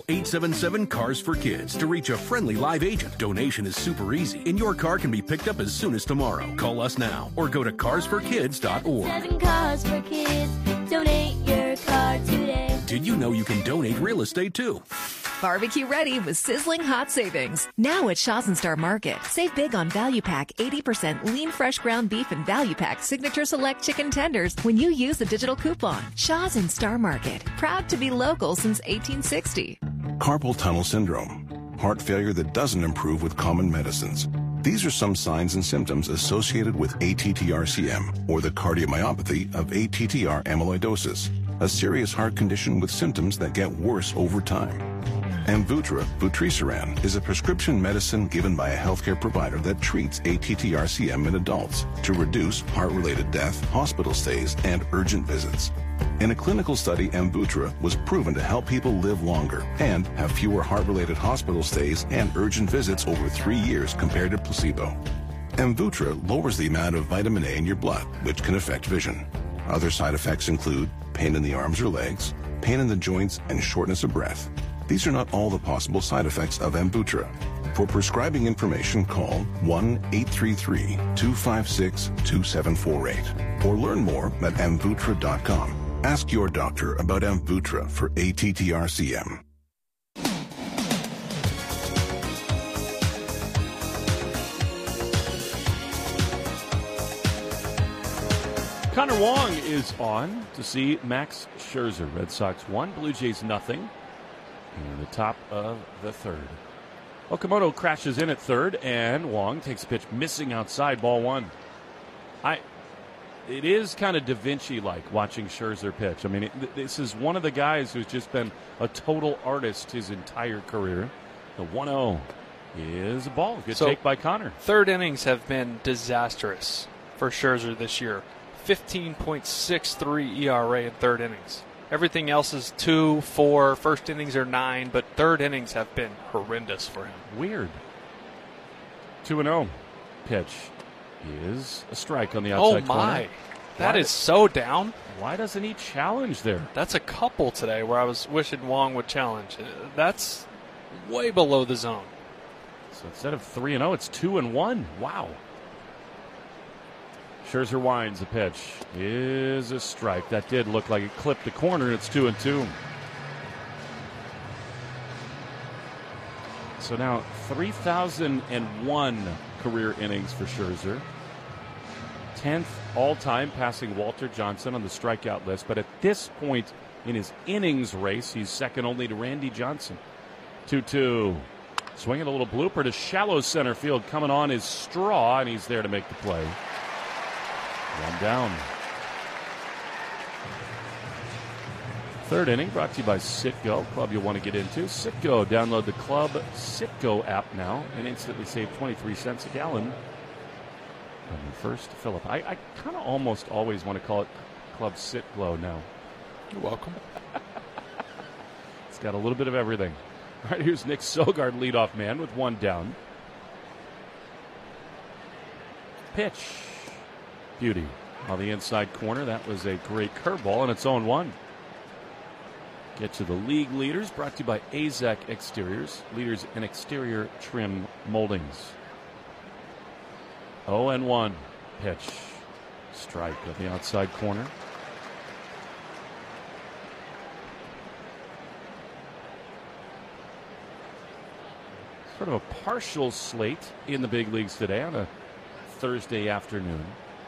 Call 877-CARS-FOR-KIDS to reach a friendly live agent. Donation is super easy, and your car can be picked up as soon as tomorrow. Call us now or go to carsforkids.org. 7 Cars for Kids. Donate your car today. Did you know you can donate real estate too? Barbecue ready with sizzling hot savings. Now at Shaw's and Star Market. Save big on Value Pack 80% lean fresh ground beef and Value Pack Signature Select chicken tenders when you use the digital coupon. Shaw's and Star Market. Proud to be local since 1860. Carpal tunnel syndrome. Heart failure that doesn't improve with common medicines. These are some signs and symptoms associated with ATTR-CM, or the cardiomyopathy of ATTR amyloidosis, a serious heart condition with symptoms that get worse over time. Amvuttra, vutrisiran, is a prescription medicine given by a healthcare provider that treats ATTR-CM in adults to reduce heart-related death, hospital stays, and urgent visits. In a clinical study, Amvuttra was proven to help people live longer and have fewer heart-related hospital stays and urgent visits over 3 years compared to placebo. Amvuttra lowers the amount of vitamin A in your blood, which can affect vision. Other side effects include pain in the arms or legs, pain in the joints, and shortness of breath. These are not all the possible side effects of Amvuttra. For prescribing information, call 1-833-256-2748 or learn more at amvuttra.com. Ask your doctor about Amvuttra for ATTR-CM. Connor Wong is on to see Max Scherzer. Red Sox 1, Blue Jays nothing. In the top of the third. Okamoto crashes in at third, and Wong takes a pitch missing outside, ball one. It is kind of Da Vinci-like watching Scherzer pitch. I mean, this is one of the guys who's just been a total artist his entire career. The 1-0 is a ball. Good take by Connor. Third innings have been disastrous for Scherzer this year. 15.63 ERA in third innings. Everything else is 2, 4, first innings are 9, but third innings have been horrendous for him. Weird. 2-0 pitch is a strike on the outside corner. Oh, my. That is so down. Why doesn't he challenge there? That's a couple today where I was wishing Wong would challenge. That's way below the zone. So instead of 3-0, it's 2-1. Wow. Scherzer winds. The pitch is a strike. That did look like it clipped the corner. It's 2-2. So now 3,001 career innings for Scherzer. 10th all-time, passing Walter Johnson on the strikeout list. But at this point in his innings race, he's second only to Randy Johnson. 2-2. Swinging a little blooper to shallow center field. Coming on is Straw, and he's there to make the play. One down. Third inning brought to you by Citgo, club you'll want to get into. Citgo. Download the Club Citgo app now and instantly save 23 cents a gallon. First, Philip. I kind of almost always want to call it Club Citgo now. You're welcome. It's got a little bit of everything. All right, here's Nick Sogard, leadoff man, with one down. Pitch. Beauty on the inside corner. That was a great curveball, and it's 0-1. Get to the league leaders, brought to you by AZEK Exteriors, leaders in exterior trim moldings. 0-1 pitch. Strike on the outside corner. Sort of a partial slate in the big leagues today on a Thursday afternoon.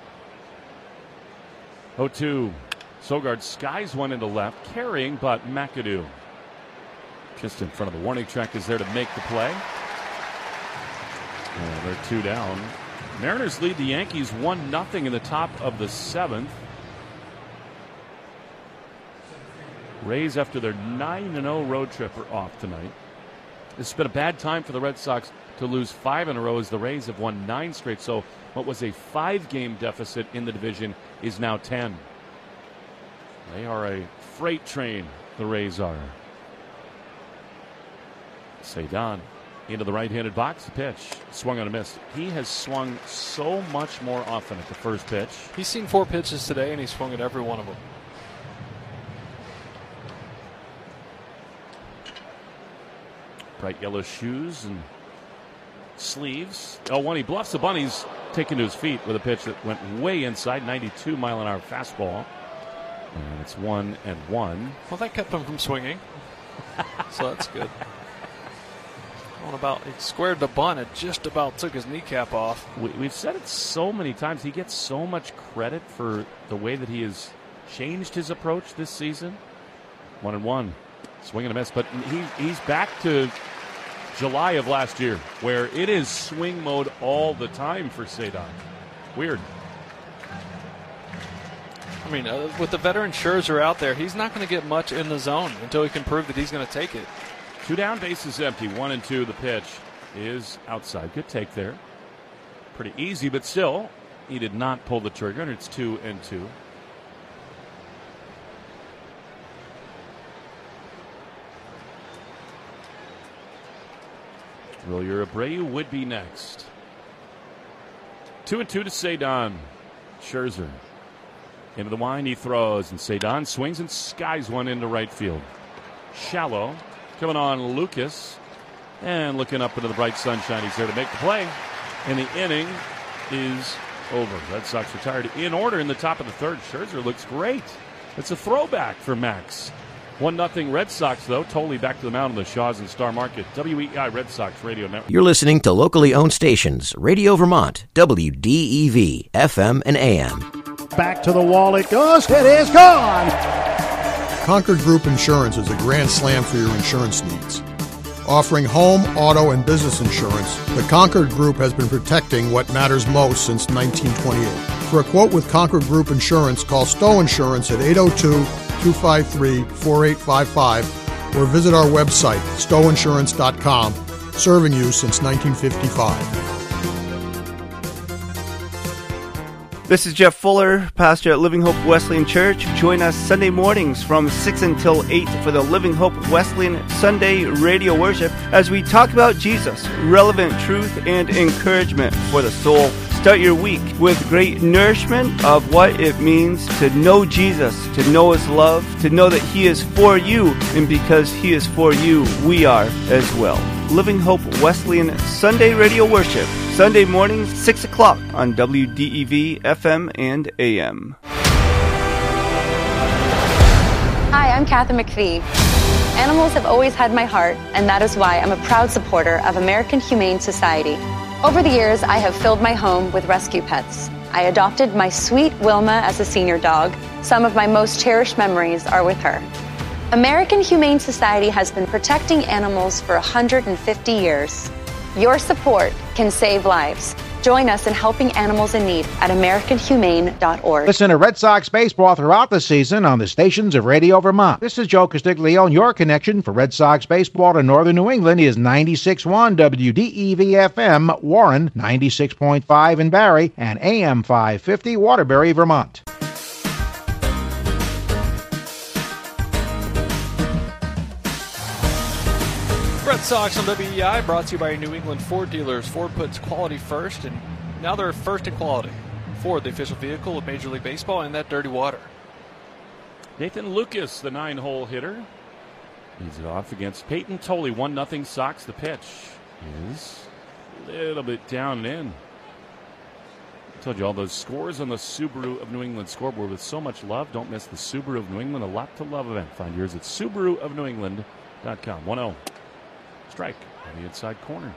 0-2. Sogard skies one into left, carrying, but McAdoo just in front of the warning track is there to make the play. They're 2 down. Mariners lead the Yankees 1-0 in the top of the 7th. Rays, after their 9-0 road trip, are off tonight. It's been a bad time for the Red Sox to lose 5 in a row as the Rays have won 9 straight. So what was a 5-game deficit in the division is now 10. They are a freight train, the Rays are. Cedon into the right-handed box. Pitch. Swung on a miss. He has swung so much more often at the first pitch. He's seen 4 pitches today, and he swung at every one of them. Bright yellow shoes and sleeves. 0-1. He bluffs the bunnies, taken to his feet with a pitch that went way inside, 92-mile-an-hour fastball. And it's 1-1. Well, that kept him from swinging, so that's good. He squared the bunt. It just about took his kneecap off. We've said it so many times. He gets so much credit for the way that he has changed his approach this season. 1-1. Swing and a miss. But he's back to July of last year, where it is swing mode all the time for Cedon. Weird. I mean, with the veteran Scherzer out there, he's not going to get much in the zone until he can prove that he's going to take it. 2 down, bases empty. 1-2. The pitch is outside. Good take there. Pretty easy, but still, he did not pull the trigger, and it's 2-2. Wilyer Abreu would be next. 2-2 to Cedon. Scherzer into the wind, he throws, and Cedon swings and skies one into right field. Shallow coming on Lucas, and looking up into the bright sunshine. He's there to make the play, and the inning is over. Red Sox retired in order in the top of the third. Scherzer looks great. It's a throwback for Max. 1-0 Red Sox, though. Totally back to the mound on the Shaw's and Star Market. WEI Red Sox Radio Network. You're listening to locally owned stations. Radio Vermont, WDEV, FM and AM. Back to the wall it goes. It is gone. Concord Group Insurance is a grand slam for your insurance needs. Offering home, auto, and business insurance, the Concord Group has been protecting what matters most since 1928. For a quote with Concord Group Insurance, call Stowe Insurance at 802-253-4855 or visit our website, stoweinsurance.com, serving you since 1955. This is Jeff Fuller, pastor at Living Hope Wesleyan Church. Join us Sunday mornings from 6 until 8 for the Living Hope Wesleyan Sunday radio worship as we talk about Jesus, relevant truth, and encouragement for the soul. Start your week with great nourishment of what it means to know Jesus, to know His love, to know that He is for you, and because He is for you, we are as well. Living Hope Wesleyan Sunday radio worship, Sunday mornings, 6 o'clock on WDEV, FM, and AM. Hi, I'm Kathy McPhee. Animals have always had my heart, and that is why I'm a proud supporter of American Humane Society. Over the years, I have filled my home with rescue pets. I adopted my sweet Wilma as a senior dog. Some of my most cherished memories are with her. American Humane Society has been protecting animals for 150 years. Your support can save lives. Join us in helping animals in need at AmericanHumane.org. Listen to Red Sox baseball throughout the season on the stations of Radio Vermont. This is Joe Castiglione, and your connection for Red Sox baseball to Northern New England is 96.1 WDEV-FM, Warren, 96.5 in Barrie, and AM 550 Waterbury, Vermont. Red Sox on WEI, brought to you by your New England Ford dealers. Ford puts quality first, and now they're first in quality. Ford, the official vehicle of Major League Baseball, and that dirty water. Nathan Lucas, the 9-hole hitter, leads it off against Peyton Tolley. 1-0 Sox. The pitch is a little bit down and in. I told you all those scores on the Subaru of New England scoreboard with so much love. Don't miss the Subaru of New England A Lot to Love event. Find yours at SubaruofNewEngland.com. 1-0. Strike on the inside corner.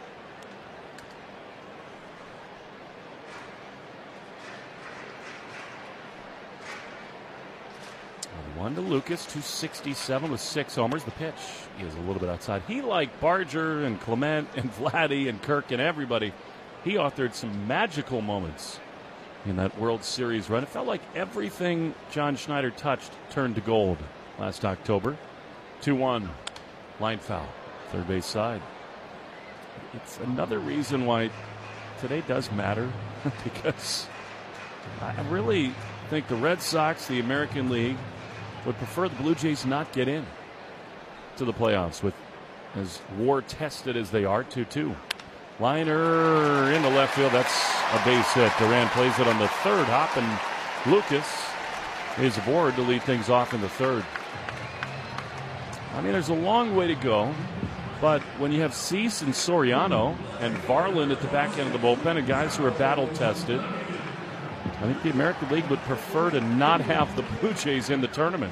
One to Lucas, 267 with 6 homers. The pitch is a little bit outside. He, like Barger and Clement and Vladdy and Kirk and everybody, he authored some magical moments in that World Series run. It felt like everything John Schneider touched turned to gold last October. 2-1, line foul. Third base side. It's another reason why today does matter because I really think the Red Sox, the American League, would prefer the Blue Jays not get in to the playoffs with as war-tested as they are. 2-2. Liner into left field. That's a base hit. Duran plays it on the third hop, and Lucas is aboard to lead things off in the third. I mean, there's a long way to go But when you have Cease and Soriano and Varland at the back end of the bullpen and guys who are battle-tested, I think the American League would prefer to not have the Blue Jays in the tournament.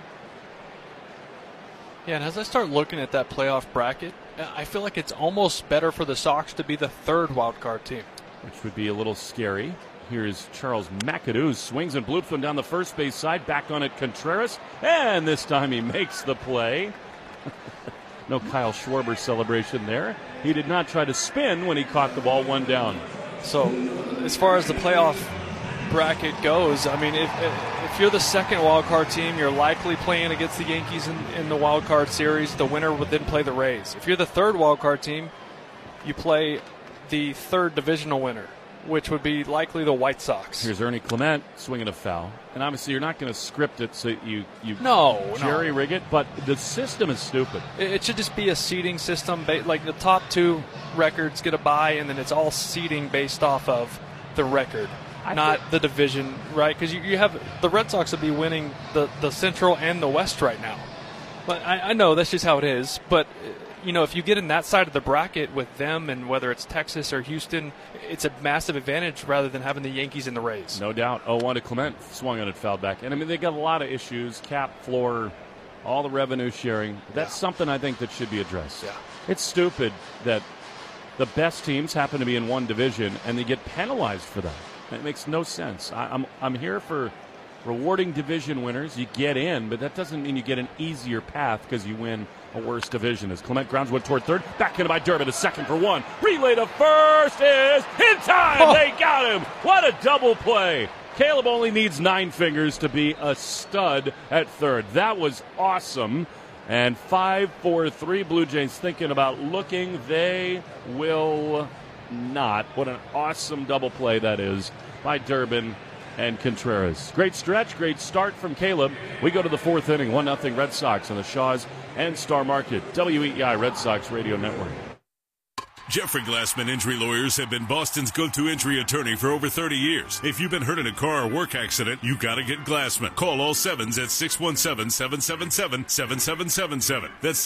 Yeah, and as I start looking at that playoff bracket, I feel like it's almost better for the Sox to be the third wild card team. Which would be a little scary. Here's Charles McAdoo, swings and bloops one down the first base side, back on it Contreras, and this time he makes the play. No Kyle Schwarber celebration there. He did not try to spin when he caught the ball one down. So, as far as the playoff bracket goes, I mean, if you're the second wild card team, you're likely playing against the Yankees in the wild card series. The winner would then play the Rays. If you're the third wild card team, you play the third divisional winner, which would be likely the White Sox. Here's Ernie Clement swinging a foul. And obviously you're not going to script it so you jerry-rig it, but the system is stupid. It should just be a seeding system. Like the top two records get a bye, and then it's all seeding based off of the record, not the division, right? Because you have the Red Sox would be winning the Central and the West right now. But I know that's just how it is, but if you get in that side of the bracket with them, and whether it's Texas or Houston, it's a massive advantage rather than having the Yankees and the Rays. No doubt. 0-1 to Clement, swung on it, fouled back. And I mean, they got a lot of issues, cap, floor, all the revenue sharing. That's something I think that should be addressed. Yeah. It's stupid that the best teams happen to be in one division and they get penalized for that. It makes no sense. I'm here for rewarding division winners. You get in, but that doesn't mean you get an easier path because you win a worse division. As Clement grounds one toward third, back in by Durbin, a second for one. Relay to first is in time. They got him. What a double play. Caleb only needs 9 fingers to be a stud at third. That was awesome. And 5-4-3 Blue Jays thinking about looking. They will not. What an awesome double play that is by Durbin and Contreras. Great stretch, great start from Caleb. We go to the 4th inning, 1-0 Red Sox on the Shaws and Star Market, WEEI Red Sox Radio Network. Jeffrey Glassman Injury Lawyers have been Boston's go-to injury attorney for over 30 years. If you've been hurt in a car or work accident, you gotta get Glassman. Call all 7s at 617-777-7777. That's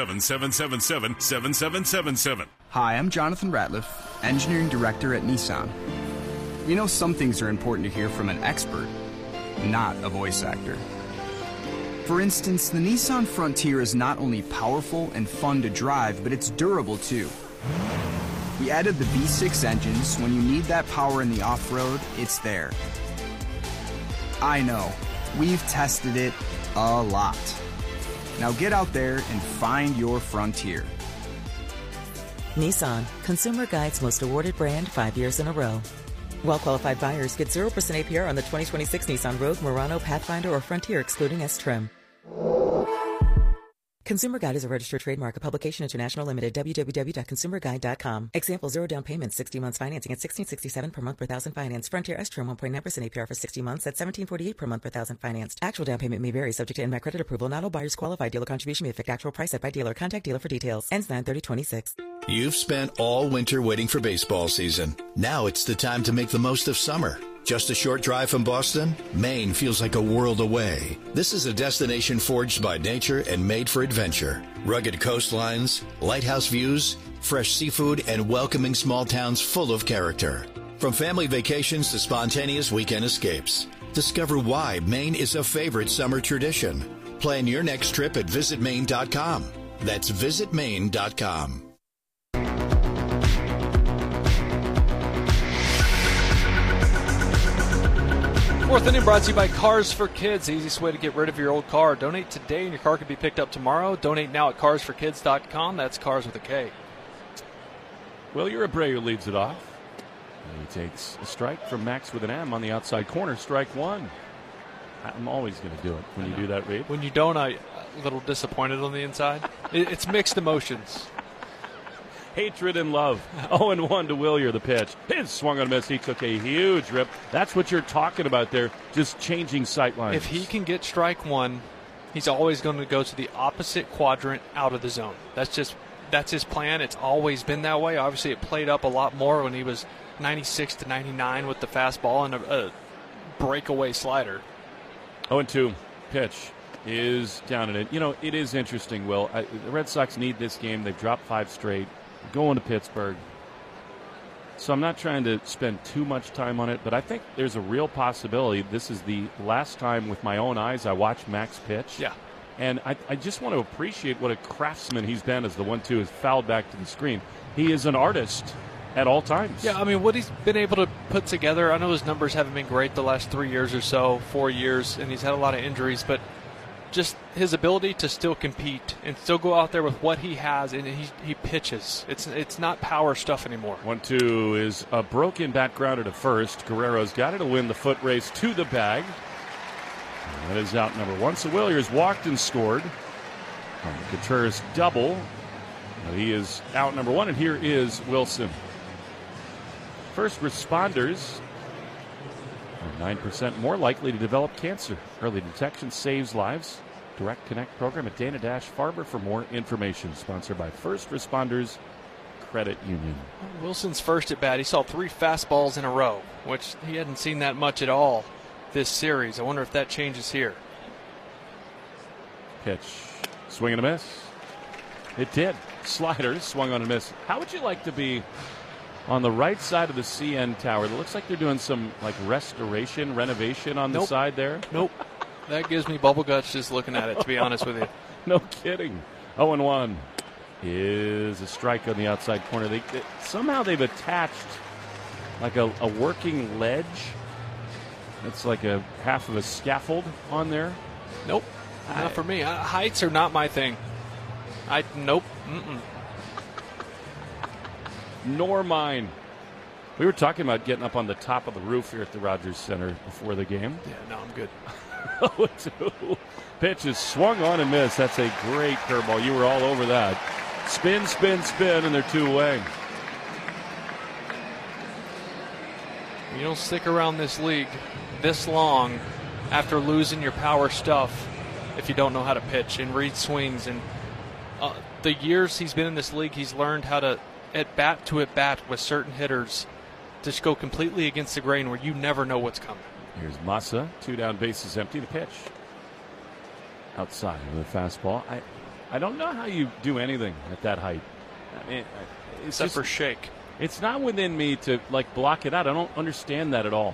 617-777-7777. Hi, I'm Jonathan Ratliff, Engineering Director at Nissan. We know some things are important to hear from an expert, not a voice actor. For instance, the Nissan Frontier is not only powerful and fun to drive, but it's durable too. We added the V6 engines. When you need that power in the off-road, it's there. I know, we've tested it a lot. Now get out there and find your Frontier. Nissan, Consumer Guide's most awarded brand 5 years in a row. Well-qualified buyers get 0% APR on the 2026 Nissan Rogue, Murano, Pathfinder, or Frontier, excluding S-Trim. Consumer Guide is a registered trademark of Publication International Limited, www.consumerguide.com. Example, 0 down payment, 60 months financing at $1,667 per month per thousand financed. Frontier S-Trim 1.9% APR for 60 months at $1,748 per month per thousand financed. Actual down payment may vary, subject to in-bank credit approval. Not all buyers qualify. Dealer contribution may affect actual price set by dealer. Contact dealer for details. Ends 9/30/26. You've spent all winter waiting for baseball season. Now it's the time to make the most of summer. Just a short drive from Boston, Maine feels like a world away. This is a destination forged by nature and made for adventure. Rugged coastlines, lighthouse views, fresh seafood, and welcoming small towns full of character. From family vacations to spontaneous weekend escapes. Discover why Maine is a favorite summer tradition. Plan your next trip at visitmaine.com. That's visitmaine.com. Fourth inning brought to you by Cars for Kids, the easiest way to get rid of your old car. Donate today and your car can be picked up tomorrow. Donate now at carsforkids.com. That's cars with a K. Will Abreu leads it off. He takes a strike from Max with an M on the outside corner. Strike one. I'm always going to do it when you do that, Reed. When you don't, I'm a little disappointed on the inside. It's mixed emotions. Hatred and love. 0-1 to Willier, the pitch. His swung on a miss. He took a huge rip. That's what you're talking about there, just changing sight lines. If he can get strike one, he's always going to go to the opposite quadrant out of the zone. That's his plan. It's always been that way. Obviously, it played up a lot more when he was 96 to 99 with the fastball and a breakaway slider. 0-2 pitch. is down in it. You know, it is interesting, Will. The Red Sox need this game. They've dropped 5 straight. Going to Pittsburgh. So I'm not trying to spend too much time on it, but I think there's a real possibility this is the last time with my own eyes I watch Max pitch. Yeah. And I just want to appreciate what a craftsman he's been as the 1-2 is fouled back to the screen. He is an artist at all times. Yeah, I mean, what he's been able to put together, I know his numbers haven't been great the last 3 years or so, 4 years, and he's had a lot of injuries, but just his ability to still compete and still go out there with what he has, and he pitches. It's not power stuff anymore. 1-2 is a broken bat grounder to first. Guerrero's got it to win the foot race to the bag. And that is out number 1. So Williers walked and scored. Contreras double. He is out number 1, and here is Wilson. First responders are 9% more likely to develop cancer. Early detection saves lives. Direct Connect program at Dana-Farber for more information. Sponsored by First Responders Credit Union. Wilson's first at bat, he saw 3 fastballs in a row, which he hadn't seen that much at all this series. I wonder if that changes here. Pitch. Swing and a miss. It did. Slider swung on a miss. How would you like to be on the right side of the CN Tower? It looks like they're doing some renovation on the side there. Nope. That gives me bubble guts just looking at it, to be honest with you. No kidding. 0-1 is a strike on the outside corner. Somehow they've attached like a working ledge. It's like a half of a scaffold on there. Nope. Not for me. Heights are not my thing. Nope. Mm-mm. Nor mine. We were talking about getting up on the top of the roof here at the Rogers Center before the game. Yeah, no, I'm good. 0-2. Pitch is swung on and missed. That's a great curveball. You were all over that. Spin, spin, spin, and they're 2 away. You don't stick around this league this long after losing your power stuff if you don't know how to pitch and read swings. And the years he's been in this league, he's learned how to at bat with certain hitters just go completely against the grain where you never know what's coming. Here's Massa, 2 down, bases empty. The pitch outside of the fastball. I don't know how you do anything at that height. I mean, except for shake. It's not within me to block it out. I don't understand that at all.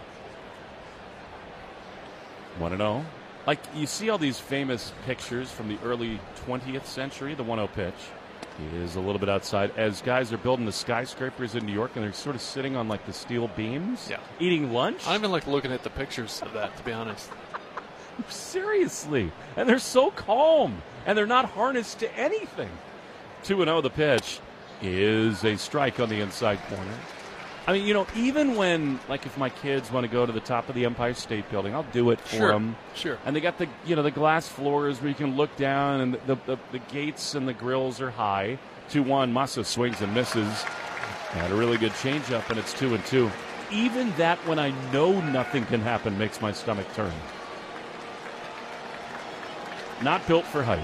1-0. Like, you see all these famous pictures from the early 20th century. The 1-0 pitch is a little bit outside as guys are building the skyscrapers in New York, and they're sort of sitting on the steel beams, eating lunch. I even like looking at the pictures of that, to be honest. Seriously. And they're so calm, and they're not harnessed to anything. 2-0 the pitch is a strike on the inside corner. I mean, even when, if my kids want to go to the top of the Empire State Building, I'll do it for them. Sure. And they got the glass floors where you can look down, and the gates and the grills are high. 2-1, Massa swings and misses. Had a really good changeup, and it's 2-2. Even that, when I know nothing can happen, makes my stomach turn. Not built for height.